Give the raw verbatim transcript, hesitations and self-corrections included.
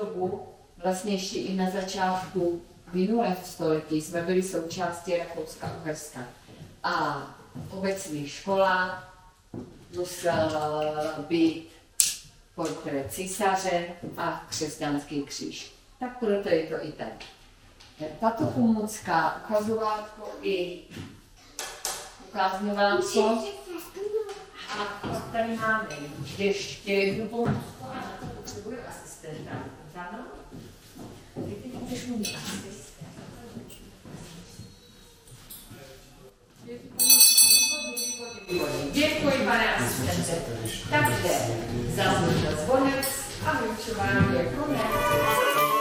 dobu, vlastně ještě i na začátku minulého století, jsme byli součástí Rakouska-Uherska. A obecní škola musela být portrét císaře a křesťanský kříž. Tak proto je to i tak. Tato pomůcka, ukazovátko i ukázňovátko. A pak tady máme ještě jednu pomůcku a na to potřebuje asistenta. Ano? Ty ty můžeš mít asistent. Děkuji, pane asistente. Takže zazvonil zvonec a vyučování je konec.